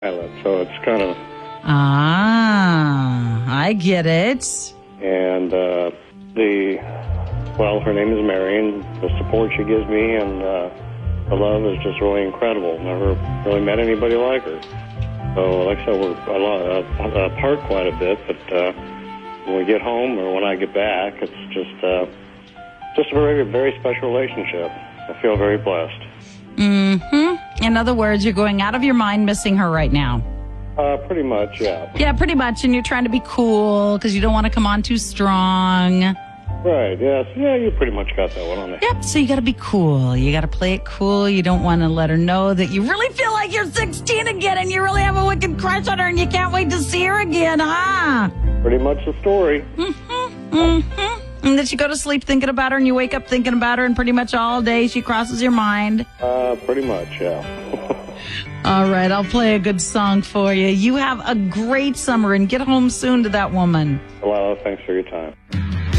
pilot, so it's kind of... I get it. And her name is Mary, and the support she gives me and the love is just really incredible. Never really met anybody like her. So, like I said, we're apart quite a bit, but when we get home or when I get back, it's just a very, very special relationship. I feel very blessed. Mm-hmm. In other words, you're going out of your mind missing her right now. Pretty much, yeah. Yeah, pretty much, and you're trying to be cool because you don't want to come on too strong. Right, yes. Yeah, you pretty much got that one on there. Yep, so you got to be cool. You got to play it cool. You don't want to let her know that you really feel like you're 16 again and you really have a wicked crush on her and you can't wait to see her again, huh? Pretty much the story. Mm-hmm, mm-hmm. And then you go to sleep thinking about her and you wake up thinking about her and pretty much all day she crosses your mind. Pretty much, yeah. All right, I'll play a good song for you. You have a great summer and get home soon to that woman. Well, thanks for your time.